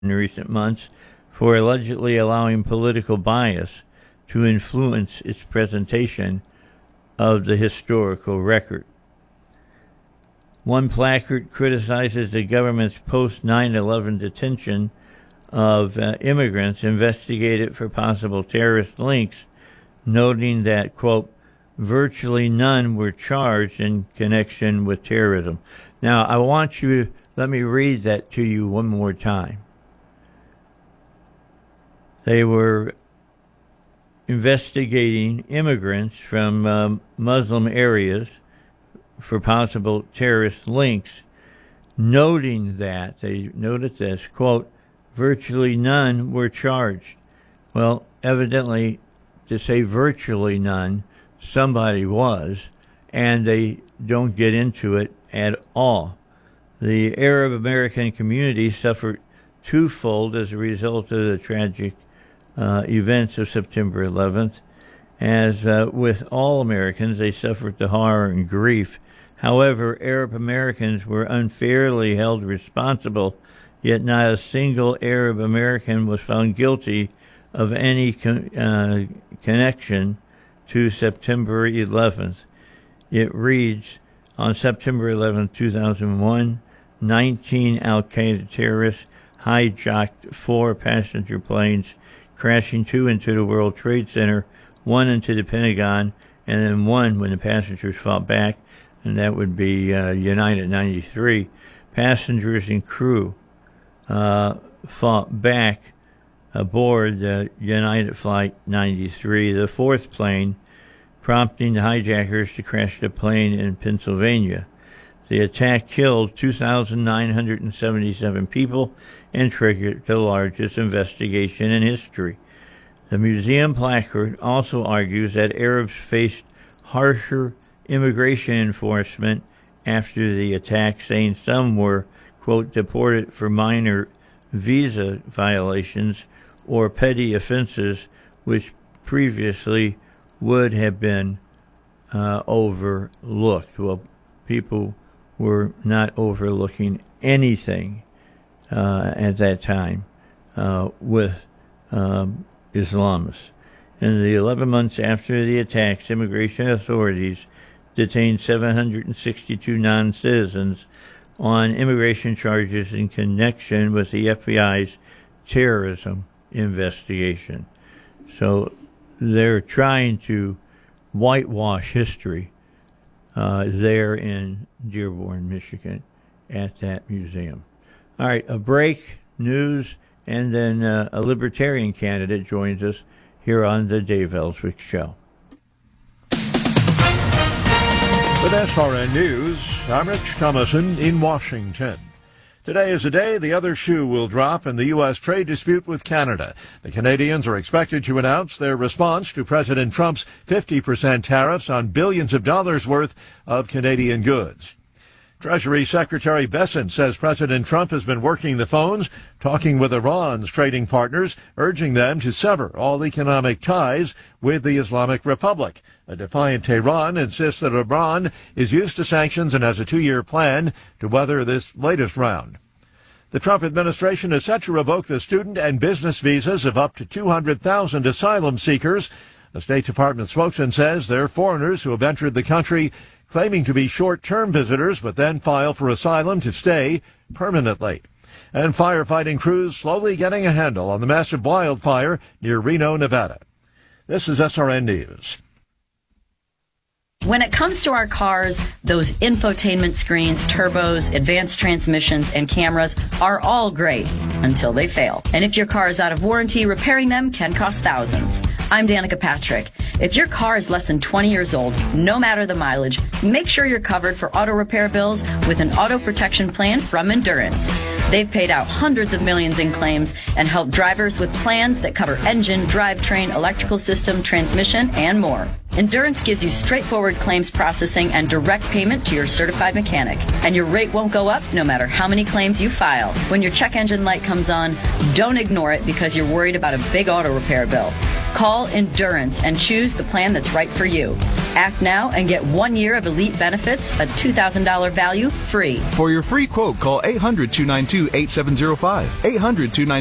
in recent months for allegedly allowing political bias to influence its presentation of the historical record. One placard criticizes the government's post-9/11 detention of immigrants investigated for possible terrorist links, noting that, quote, virtually none were charged in connection with terrorism. Now, let me read that to you one more time. They were investigating immigrants from Muslim areas for possible terrorist links, noting that, they noted this, quote, virtually none were charged. Well, evidently, to say virtually none, somebody was, and they don't get into it at all. The Arab American community suffered twofold as a result of the tragic events of September 11th. As with all Americans, they suffered the horror and grief. However, Arab Americans were unfairly held responsible, yet not a single Arab American was found guilty of any connection to September 11th. It reads, on September 11, 2001, 19 al-Qaeda terrorists hijacked 4 passenger planes, crashing 2 into the World Trade Center, 1 into the Pentagon, and then 1 when the passengers fought back, and that would be United 93. Passengers and crew fought back aboard United Flight 93, the 4th plane, prompting the hijackers to crash the plane in Pennsylvania. The attack killed 2,977 people and triggered the largest investigation in history. The museum placard also argues that Arabs faced harsher immigration enforcement after the attack, saying some were, quote, deported for minor visa violations or petty offenses which previously would have been overlooked. Well, people were not overlooking anything at that time with Islamists. In the 11 months after the attacks, immigration authorities detained 762 non-citizens on immigration charges in connection with the FBI's terrorism investigation. So they're trying to whitewash history there in Dearborn, Michigan, at that museum. All right, a break, news, and then a libertarian candidate joins us here on the Dave Ellswick Show. With SRN News, I'm Rich Thomason in Washington. Today is the day the other shoe will drop in the U.S. trade dispute with Canada. The Canadians are expected to announce their response to President Trump's 50% tariffs on billions of dollars worth of Canadian goods. Treasury Secretary Bessent says President Trump has been working the phones, talking with Iran's trading partners, urging them to sever all economic ties with the Islamic Republic. A defiant Tehran insists that Iran is used to sanctions and has a 2-year plan to weather this latest round. The Trump administration is set to revoke the student and business visas of up to 200,000 asylum seekers. A State Department spokesman says they're foreigners who have entered the country claiming to be short-term visitors but then file for asylum to stay permanently. And firefighting crews slowly getting a handle on the massive wildfire near Reno, Nevada. This is SRN News. When it comes to our cars, those infotainment screens, turbos, advanced transmissions, and cameras are all great until they fail. And if your car is out of warranty, repairing them can cost thousands. I'm Danica Patrick. If your car is less than 20 years old, no matter the mileage, make sure you're covered for auto repair bills with an auto protection plan from Endurance. They've paid out hundreds of millions in claims and helped drivers with plans that cover engine, drivetrain, electrical system, transmission, and more. Endurance gives you straightforward claims processing and direct payment to your certified mechanic. And your rate won't go up no matter how many claims you file. When your check engine light comes on, don't ignore it because you're worried about a big auto repair bill. Call Endurance and choose the plan that's right for you. Act now and get 1 year of elite benefits, a $2,000 value, free. For your free quote, call 800-292-8705. 800-292